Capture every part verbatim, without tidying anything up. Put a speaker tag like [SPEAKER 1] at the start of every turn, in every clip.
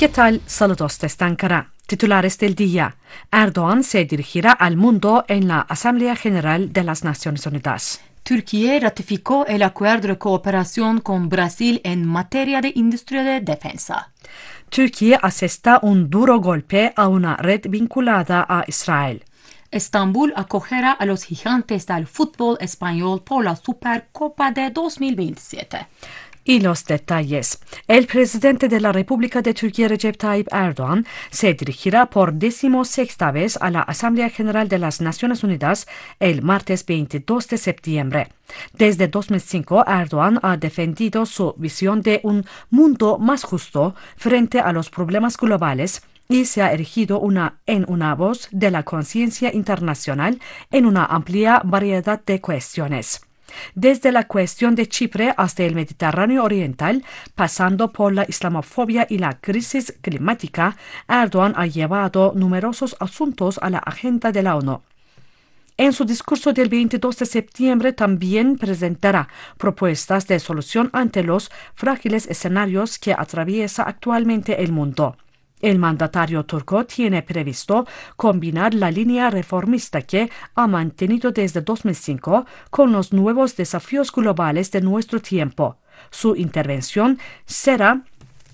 [SPEAKER 1] ¿Qué tal? Saludos desde Ankara. Titulares del día. Erdoğan se dirigirá al mundo en la Asamblea General de las Naciones Unidas.
[SPEAKER 2] Turquía ratificó el acuerdo de cooperación con Brasil en materia de industria de defensa.
[SPEAKER 1] Türkiye asesta un duro golpe a una red vinculada a Israel.
[SPEAKER 2] Estambul acogerá a los gigantes del fútbol español por la Supercopa de dos mil veintisiete.
[SPEAKER 1] Y los detalles. El presidente de la República de Turquía, Recep Tayyip Erdoğan, se dirigirá por decimosexta vez a la Asamblea General de las Naciones Unidas el martes veintidós de septiembre. Desde dos mil cinco, Erdoğan ha defendido su visión de un mundo más justo frente a los problemas globales y se ha erigido una, en una voz de la conciencia internacional en una amplia variedad de cuestiones. Desde la cuestión de Chipre hasta el Mediterráneo Oriental, pasando por la islamofobia y la crisis climática, Erdoğan ha llevado numerosos asuntos a la agenda de la ONU. En su discurso del veintidós de septiembre también presentará propuestas de solución ante los frágiles escenarios que atraviesa actualmente el mundo. El mandatario turco tiene previsto combinar la línea reformista que ha mantenido desde dos mil cinco con los nuevos desafíos globales de nuestro tiempo. Su intervención será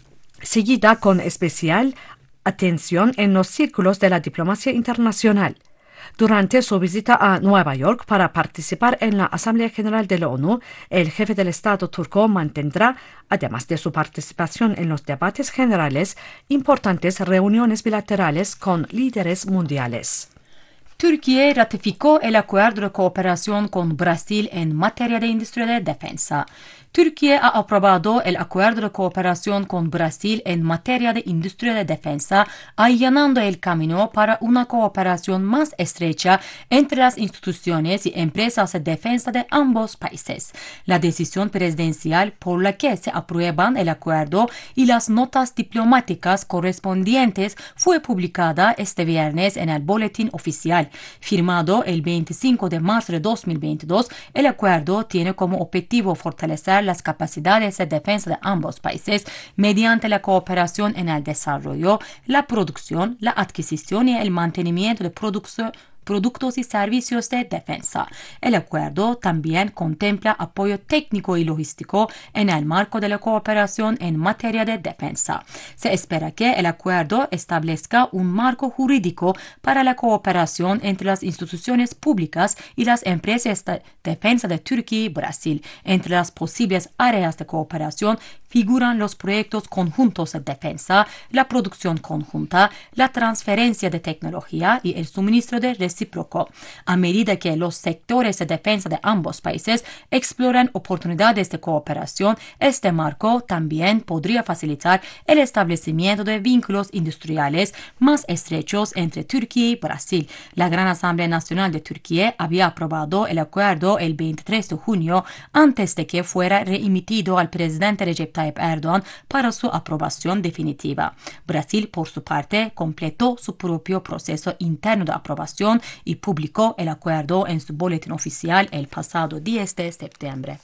[SPEAKER 1] seguida con especial atención en los círculos de la diplomacia internacional. Durante su visita a Nueva York para participar en la Asamblea General de la ONU, el jefe del Estado turco mantendrá, además de su participación en los debates generales, importantes reuniones bilaterales con líderes mundiales.
[SPEAKER 2] Turquía ratificó el acuerdo de cooperación con Brasil en materia de industria de defensa. Turquía ha aprobado el acuerdo de cooperación con Brasil en materia de industria de defensa, allanando el camino para una cooperación más estrecha entre las instituciones y empresas de defensa de ambos países. La decisión presidencial por la que se aprueban el acuerdo y las notas diplomáticas correspondientes fue publicada este viernes en el Boletín Oficial. Firmado el veinticinco de marzo de dos mil veintidós, el acuerdo tiene como objetivo fortalecer las capacidades de defensa de ambos países mediante la cooperación en el desarrollo, la producción, la adquisición y el mantenimiento de productos productos y servicios de defensa. El acuerdo también contempla apoyo técnico y logístico en el marco de la cooperación en materia de defensa. Se espera que el acuerdo establezca un marco jurídico para la cooperación entre las instituciones públicas y las empresas de defensa de Turquía y Brasil. Entre las posibles áreas de cooperación figuran los proyectos conjuntos de defensa, la producción conjunta, la transferencia de tecnología y el suministro de recíproco. A medida que los sectores de defensa de ambos países exploran oportunidades de cooperación, este marco también podría facilitar el establecimiento de vínculos industriales más estrechos entre Turquía y Brasil. La Gran Asamblea Nacional de Turquía había aprobado el acuerdo el veintitrés de junio antes de que fuera reemitido al presidente Recep Tayyip Erdoğan para su aprobación definitiva. Brasil, por su parte, completó su propio proceso interno de aprobación y publicó el acuerdo en su boletín oficial el pasado diez de septiembre.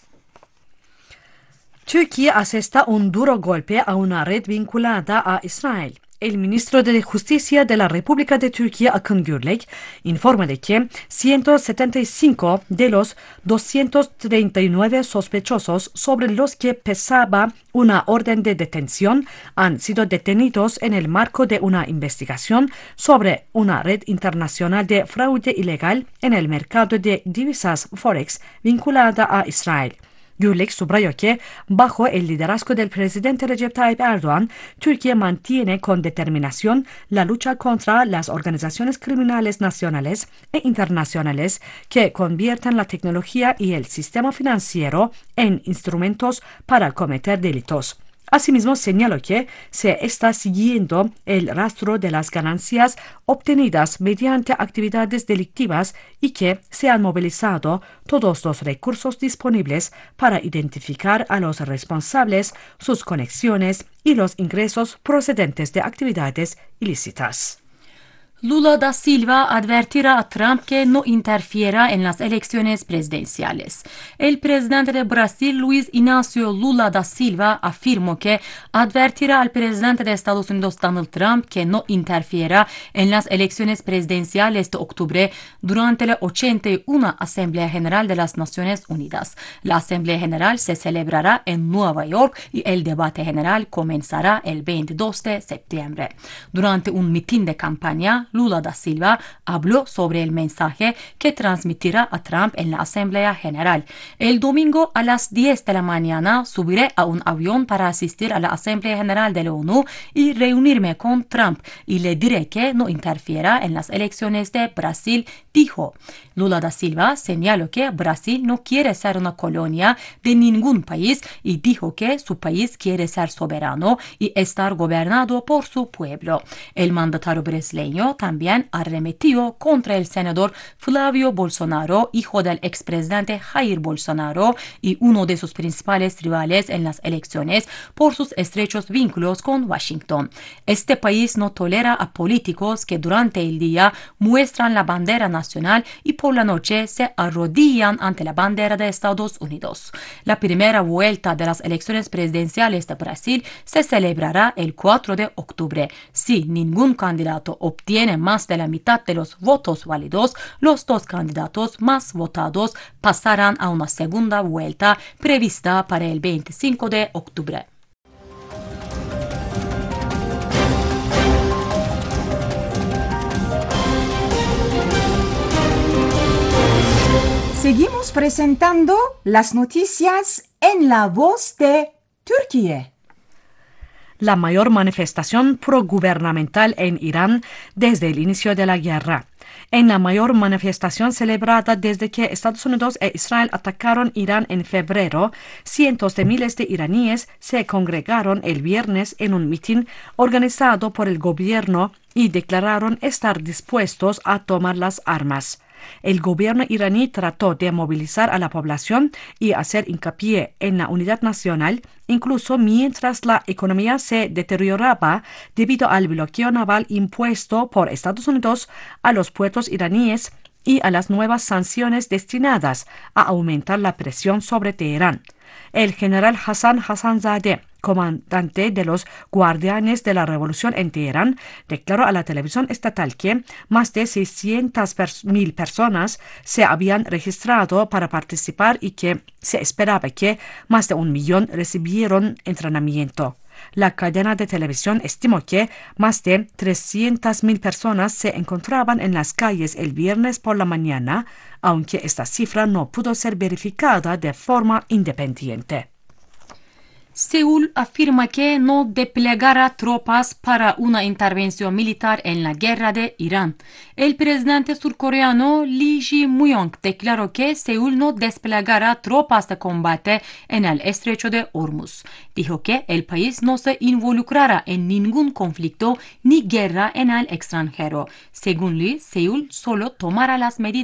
[SPEAKER 1] Turquía asesta un duro golpe a una red vinculada a Israel. El ministro de Justicia de la República de Turquía, Akın Gürlek, informa de que ciento setenta y cinco de los doscientos treinta y nueve sospechosos sobre los que pesaba una orden de detención han sido detenidos en el marco de una investigación sobre una red internacional de fraude ilegal en el mercado de divisas Forex vinculada a Israel. Gürlek subrayó que, bajo el liderazgo del presidente Recep Tayyip Erdoğan, Turquía mantiene con determinación la lucha contra las organizaciones criminales nacionales e internacionales que convierten la tecnología y el sistema financiero en instrumentos para cometer delitos. Asimismo, señaló que se está siguiendo el rastro de las ganancias obtenidas mediante actividades delictivas y que se han movilizado todos los recursos disponibles para identificar a los responsables, sus conexiones y los ingresos procedentes de actividades ilícitas.
[SPEAKER 2] Lula da Silva advertirá a Trump que no interfiera en las elecciones presidenciales. El presidente de Brasil, Luis Inácio Lula da Silva, afirmó que advertirá al presidente de Estados Unidos, Donald Trump, que no interfiera en las elecciones presidenciales de octubre durante la ochenta y una Asamblea General de las Naciones Unidas. La Asamblea General se celebrará en Nueva York y el debate general comenzará el veintidós de septiembre. Durante un mitin de campaña, Lula da Silva habló sobre el mensaje que transmitirá a Trump en la Asamblea General. El domingo a las diez de la mañana subiré a un avión para asistir a la Asamblea General de la ONU y reunirme con Trump y le diré que no interfiera en las elecciones de Brasil, dijo. Lula da Silva señaló que Brasil no quiere ser una colonia de ningún país y dijo que su país quiere ser soberano y estar gobernado por su pueblo. El mandatario brasileño también arremetió contra el senador Flavio Bolsonaro, hijo del expresidente Jair Bolsonaro y uno de sus principales rivales en las elecciones, por sus estrechos vínculos con Washington. Este país no tolera a políticos que durante el día muestran la bandera nacional y por la noche se arrodillan ante la bandera de Estados Unidos. La primera vuelta de las elecciones presidenciales de Brasil se celebrará el cuatro de octubre. Si ningún candidato obtiene más de la mitad de los votos válidos, los dos candidatos más votados pasarán a una segunda vuelta prevista para el veinticinco de octubre.
[SPEAKER 3] Seguimos presentando las noticias en la voz de Turquía.
[SPEAKER 1] La mayor manifestación progubernamental en Irán desde el inicio de la guerra. En la mayor manifestación celebrada desde que Estados Unidos e Israel atacaron Irán en febrero, cientos de miles de iraníes se congregaron el viernes en un mitin organizado por el gobierno y declararon estar dispuestos a tomar las armas. El gobierno iraní trató de movilizar a la población y hacer hincapié en la unidad nacional, incluso mientras la economía se deterioraba debido al bloqueo naval impuesto por Estados Unidos a los puertos iraníes y a las nuevas sanciones destinadas a aumentar la presión sobre Teherán. El general Hassan Hassanzadeh, comandante de los Guardianes de la Revolución en Teherán, declaró a la televisión estatal que más de seiscientas mil personas se habían registrado para participar y que se esperaba que más de un millón recibieron entrenamiento. La cadena de televisión estimó que más de trescientas mil personas se encontraban en las calles el viernes por la mañana, aunque esta cifra no pudo ser verificada de forma independiente.
[SPEAKER 2] Seúl afirma que no desplegará tropas para una intervención militar en la guerra de Irán. El presidente surcoreano Lee Jae-myung declaró que Seúl no desplegará tropas de combate en el estrecho de Hormuz. Dijo que el país no se involucrará en ningún conflicto ni guerra en el extranjero. Según Lee, Seúl solo tomará las medidas